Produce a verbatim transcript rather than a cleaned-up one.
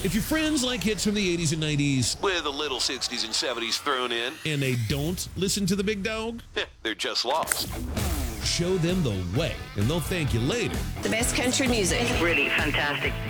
If your friends like hits from the eighties and nineties, with a little sixties and seventies thrown in, and they don't listen to the big dog, they're just lost. show them the way, and they'll thank you later. The best country music. Really fantastic.